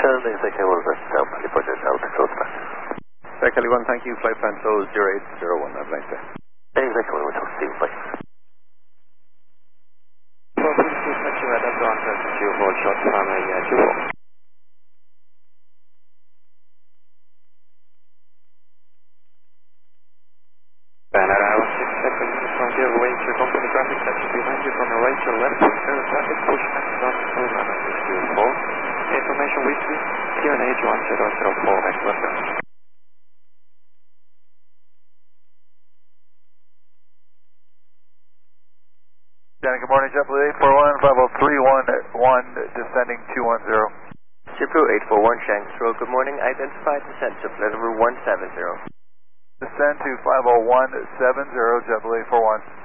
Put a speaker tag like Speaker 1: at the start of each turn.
Speaker 1: Exactly 1, departure South, close back.
Speaker 2: Exactly 1, thank you. Flight plan closed 0801, have a nice day.
Speaker 1: Exactly 1, we'll see you, bye.
Speaker 3: Well, please do touch your radar on to hold short runway 24. Banner hour 6 seconds from here, await your company traffic section behind you from your right to left, clear traffic, push back on full runway 24. Information weekly, QNH 1004, excellent.
Speaker 4: Good morning, JetBlue 841, 50311, descending 210.
Speaker 1: JetBlue 841, Shanks Road, good morning, identified descent to flight level 170.
Speaker 4: Descend to 50170, JetBlue 841.